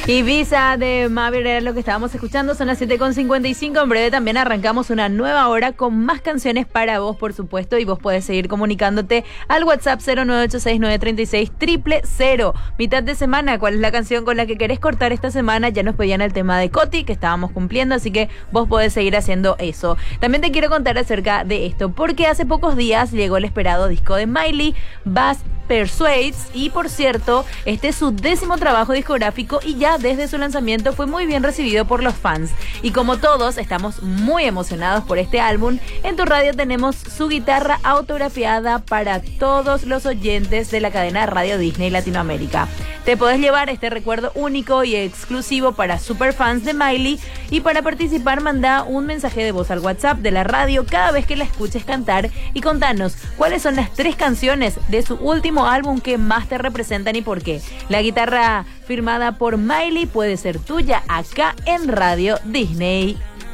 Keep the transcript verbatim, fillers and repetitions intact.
Ibiza de Maverick era lo que estábamos escuchando, son las siete con cincuenta y cinco. En breve también arrancamos una nueva hora con más canciones para vos, por supuesto, y vos podés seguir comunicándote al WhatsApp cero nueve ocho seis nueve tres seis cero cero cero. Mitad de semana, ¿cuál es la canción con la que querés cortar esta semana? Ya nos pedían el tema de Coti, que estábamos cumpliendo, así que vos podés seguir haciendo eso. También te quiero contar acerca de esto, porque hace pocos días llegó el esperado disco de Miley, Buzz Persuades, y por cierto, este es su décimo trabajo discográfico y ya desde su lanzamiento fue muy bien recibido por los fans. Y como todos, estamos muy emocionados por este álbum. En tu radio tenemos su guitarra autografiada para todos los oyentes de la cadena Radio Disney Latinoamérica. Te podés llevar este recuerdo único y exclusivo para superfans de Miley, y para participar manda un mensaje de voz al WhatsApp de la radio cada vez que la escuches cantar y contanos cuáles son las tres canciones de su último álbum que más te representan y por qué. La guitarra firmada por Miley puede ser tuya acá en Radio Disney.